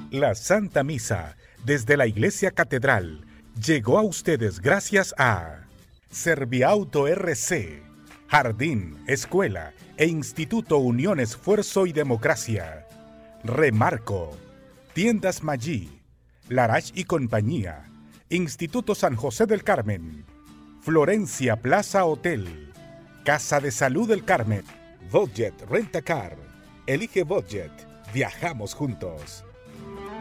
La Santa Misa, desde la Iglesia Catedral, llegó a ustedes gracias a Serviauto RC, Jardín, Escuela e Instituto Unión Esfuerzo y Democracia. Remarco, Tiendas Maggi, Larach y Compañía, Instituto San José del Carmen, Florencia Plaza Hotel, Casa de Salud del Carmen, Budget Rentacar. Elige Budget, viajamos juntos.